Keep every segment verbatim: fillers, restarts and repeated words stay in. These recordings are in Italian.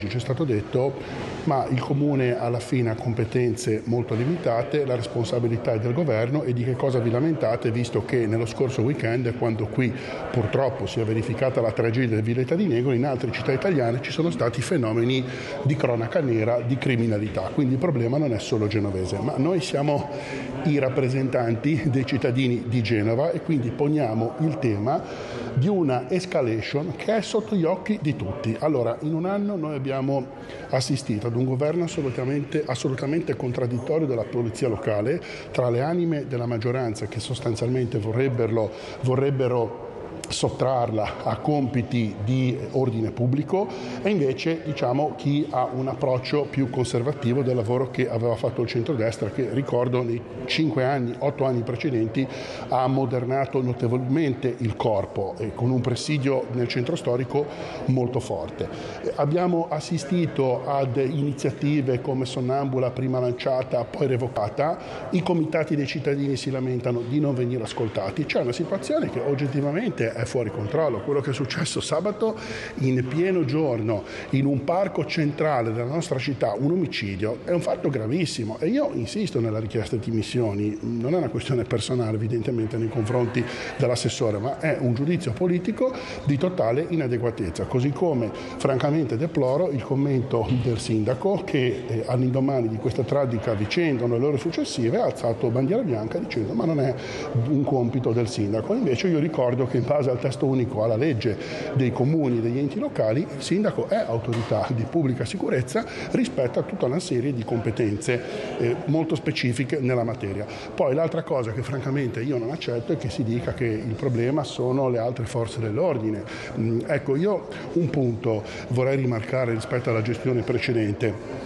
Ci è stato detto, ma il Comune alla fine ha competenze molto limitate, la responsabilità è del governo e di che cosa vi lamentate, visto che nello scorso weekend, quando qui purtroppo si è verificata la tragedia del Villeta di Negro, in altre città italiane ci sono stati fenomeni di cronaca nera, di criminalità, quindi il problema non è solo genovese, ma noi siamo i rappresentanti dei cittadini di Genova e quindi poniamo il tema di una escalation che è sotto gli occhi di tutti. Allora, in un anno noi abbiamo assistito ad un governo assolutamente, assolutamente contraddittorio della polizia locale, tra le anime della maggioranza che sostanzialmente vorrebbero, vorrebbero sottrarla a compiti di ordine pubblico e invece diciamo chi ha un approccio più conservativo del lavoro che aveva fatto il centrodestra, che ricordo nei cinque anni, otto anni precedenti ha ammodernato notevolmente il corpo e con un presidio nel centro storico molto forte. Abbiamo assistito ad iniziative come Sonnambula, prima lanciata poi revocata, i comitati dei cittadini si lamentano di non venire ascoltati, c'è una situazione che oggettivamente è fuori controllo. Quello che è successo sabato in pieno giorno in un parco centrale della nostra città, un omicidio, è un fatto gravissimo e io insisto nella richiesta di dimissioni, non è una questione personale evidentemente nei confronti dell'assessore, ma è un giudizio politico di totale inadeguatezza, così come francamente deploro il commento del sindaco che eh, all'indomani di questa tragica vicenda o nelle ore successive ha alzato bandiera bianca dicendo ma non è un compito del sindaco. Invece io ricordo che in base al testo unico, alla legge dei comuni e degli enti locali, il sindaco è autorità di pubblica sicurezza rispetto a tutta una serie di competenze eh, molto specifiche nella materia. Poi l'altra cosa che francamente io non accetto è che si dica che il problema sono le altre forze dell'ordine. Mm, ecco, io un punto vorrei rimarcare rispetto alla gestione precedente.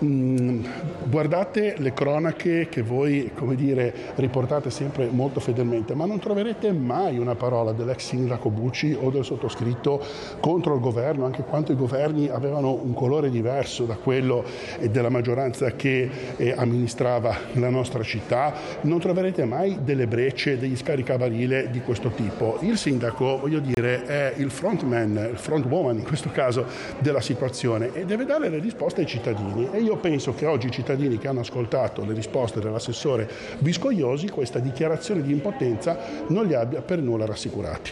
Mm, guardate le cronache che voi, come dire, riportate sempre molto fedelmente, ma non troverete mai una parola dell'ex sindaco Bucci o del sottoscritto contro il governo, anche quando i governi avevano un colore diverso da quello della maggioranza che eh, amministrava la nostra città. Non troverete mai delle brecce, degli scaricabarile di questo tipo. Il sindaco, voglio dire, è il frontman, il frontwoman in questo caso della situazione e deve dare le risposte ai cittadini. E io penso che oggi i cittadini che hanno ascoltato le risposte dell'assessore Viscogliosi questa dichiarazione di impotenza non li abbia per nulla rassicurati.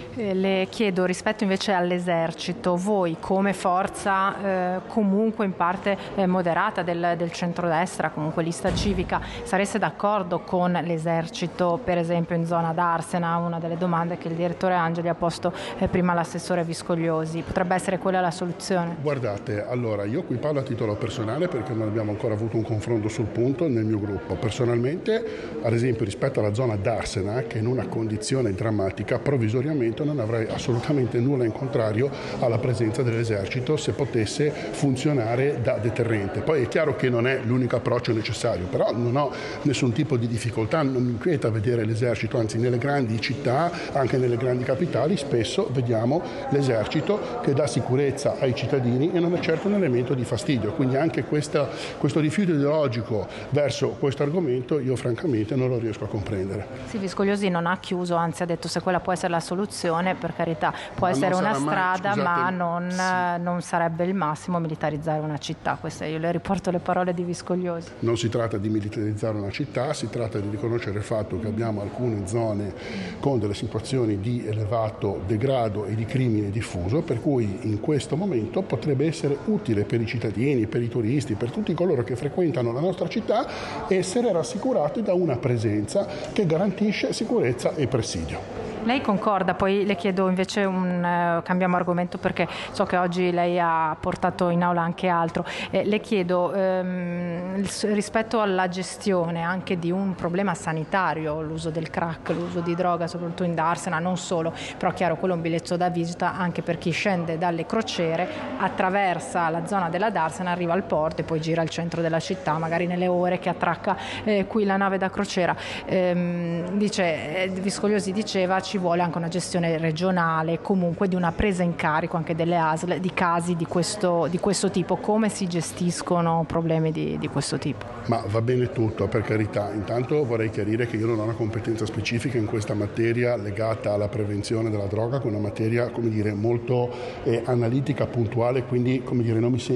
Le chiedo rispetto invece all'esercito, voi come forza eh, comunque in parte eh, moderata del, del centrodestra, comunque lista civica, sareste d'accordo con l'esercito per esempio in zona d'Arsena? Una delle domande che il direttore Angeli ha posto eh, prima all'assessore Viscogliosi, potrebbe essere quella la soluzione? Guardate, allora io qui parlo a titolo personale perché non abbiamo ancora avuto un confronto sul punto nel mio gruppo. Personalmente, ad esempio rispetto alla zona d'Arsena, che è in una condizione drammatica, provvisoriamente non avrei assolutamente nulla in contrario alla presenza dell'esercito se potesse funzionare da deterrente. Poi è chiaro che non è l'unico approccio necessario, però non ho nessun tipo di difficoltà, non mi inquieta vedere l'esercito, anzi nelle grandi città, anche nelle grandi capitali, spesso vediamo l'esercito che dà sicurezza ai cittadini e non è certo un elemento di fastidio, quindi anche questa, questo rifiuto ideologico verso questo argomento io francamente non lo riesco a comprendere. Sì, Viscogliosi non ha chiuso, anzi ha detto se quella può essere la soluzione, per carità, può ma essere una strada, mai, ma non, sì. non sarebbe il massimo militarizzare una città. Queste io le riporto le parole di Viscogliosi. Non si tratta di militarizzare una città, si tratta di riconoscere il fatto che abbiamo alcune zone con delle situazioni di elevato degrado e di crimine diffuso, per cui in questo momento potrebbe essere utile per i cittadini, per i turisti, per tutti coloro che frequentano la nostra città essere rassicurati da una presenza che garantisce sicurezza e presidio. Lei concorda? Poi le chiedo invece un eh, cambiamo argomento perché so che oggi lei ha portato in aula anche altro. Eh, le chiedo ehm, rispetto alla gestione anche di un problema sanitario, l'uso del crack, l'uso di droga, soprattutto in Darsena, non solo, però chiaro quello è un biglietto da visita anche per chi scende dalle crociere, attraversa la zona della Darsena, arriva al porto e poi gira al centro della città, magari nelle ore che attracca eh, qui la nave da crociera. Ehm, dice, eh, Viscogliosi diceva ci ci vuole anche una gestione regionale, comunque di una presa in carico anche delle A S L di casi di questo, di questo tipo. Come si gestiscono problemi di, di questo tipo? Ma va bene tutto, per carità. Intanto vorrei chiarire che io non ho una competenza specifica in questa materia legata alla prevenzione della droga, che è una materia, come dire, molto eh, analitica, puntuale, quindi, come dire, non mi sento